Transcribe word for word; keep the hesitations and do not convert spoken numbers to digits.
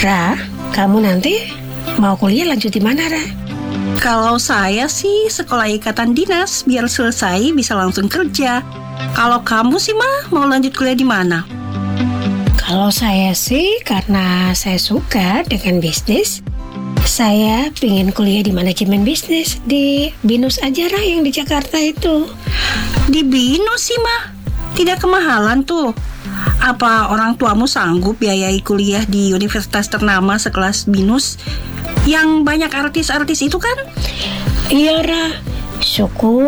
Ra, kamu nanti mau kuliah lanjut di mana, Ra? Kalau saya sih sekolah ikatan dinas, biar selesai bisa langsung kerja. Kalau kamu sih mah mau lanjut kuliah di mana? Kalau saya sih karena saya suka dengan bisnis, saya pengen kuliah di manajemen bisnis di BINUS aja, Ra, yang di Jakarta itu. Di BINUS sih mah tidak kemahalan tuh. Apa orang tuamu sanggup biayai kuliah di universitas ternama sekelas BINUS yang banyak artis-artis itu kan? Iya, Ra, syukur